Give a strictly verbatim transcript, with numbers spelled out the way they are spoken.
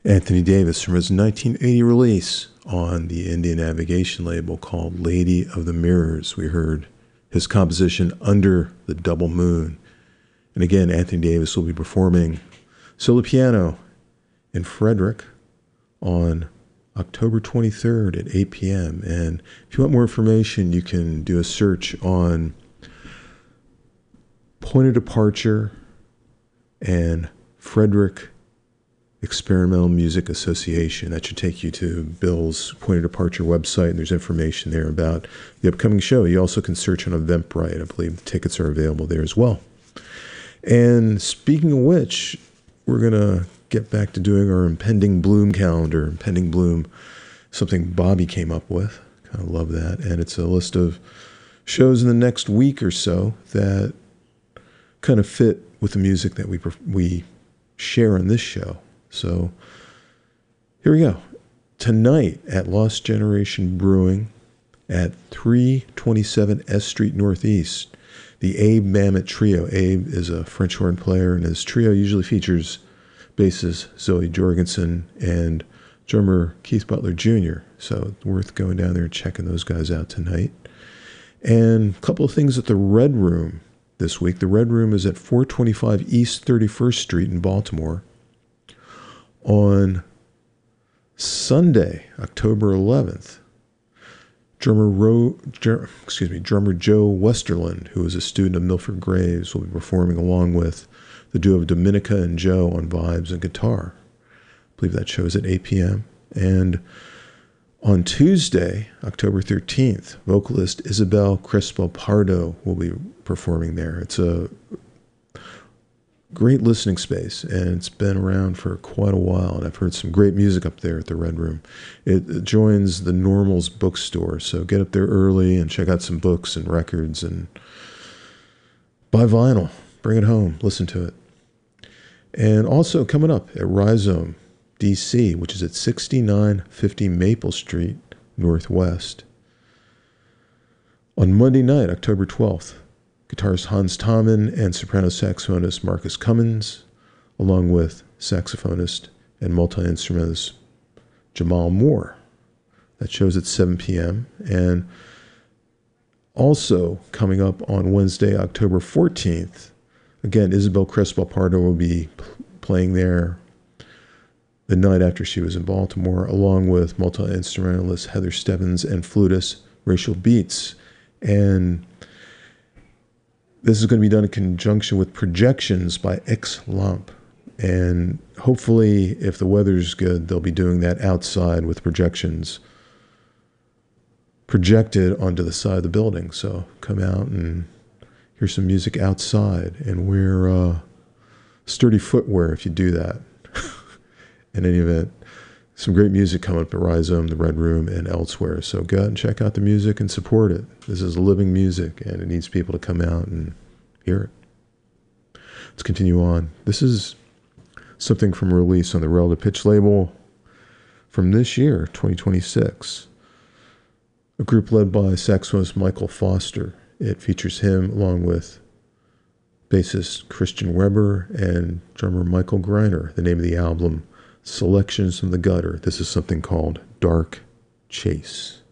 Anthony Davis from his nineteen eighty release on the Indian Navigation label called Lady of the Mirrors. We heard his composition Under the Double Moon. And again, Anthony Davis will be performing solo piano in Frederick on October twenty-third at eight p.m. And if you want more information, you can do a search on Point of Departure and Frederick Experimental Music Association. That should take you to Bill's Point of Departure website, and there's information there about the upcoming show. You also can search on Eventbrite. I believe the tickets are available there as well. And speaking of which, we're going to get back to doing our Impending Bloom calendar. Impending Bloom, something Bobby came up with. Kind of love that. And it's a list of shows in the next week or so that kind of fit with the music that we we share on this show. So here we go. Tonight at Lost Generation Brewing at three twenty-seven S Street Northeast, the Abe Mamet Trio. Abe is a French horn player, and his trio usually features bassist Zoe Jorgensen and drummer Keith Butler Junior So it's worth going down there and checking those guys out tonight. And a couple of things at the Red Room this week. The Red Room is at four twenty-five East thirty-first Street in Baltimore. On Sunday, October eleventh, drummer Ro, Ger, excuse me, drummer Joe Westerland, who is a student of Milford Graves, will be performing along with the duo of Dominica and Joe on vibes and guitar. I believe that show is at eight p.m. And on Tuesday, October thirteenth, vocalist Isabel Crespo Pardo will be performing there. It's a great listening space, and it's been around for quite a while, and I've heard some great music up there at the Red Room. It joins the Normals bookstore, so get up there early and check out some books and records and buy vinyl. Bring it home. Listen to it. And also coming up at Rhizome, D C, which is at sixty-nine fifty Maple Street, Northwest. On Monday night, October twelfth, guitarist Hans Tommen and soprano saxophonist Marcus Cummins, along with saxophonist and multi-instrumentist Jamal Moore. That show's at seven p.m. And also coming up on Wednesday, October fourteenth, again, Isabel Crespo Pardo will be playing there the night after she was in Baltimore, along with multi-instrumentalist Heather Stebbins and flutist Rachel Beats. And this is going to be done in conjunction with Projections by X-Lump. And hopefully, if the weather's good, they'll be doing that outside with projections projected onto the side of the building. So come out and hear some music outside and wear uh, sturdy footwear if you do that. In any event, some great music coming up at Rhizome, the Red Room, and elsewhere. So go out and check out the music and support it. This is living music, and it needs people to come out and hear it. Let's continue on. This is something from a release on the Relative Pitch label from this year, twenty twenty-six. A group led by saxophonist Michael Foster. It features him along with bassist Christian Weber and drummer Michael Greiner. The name of the album, Selections from the Gutter. This is something called Dark Chase.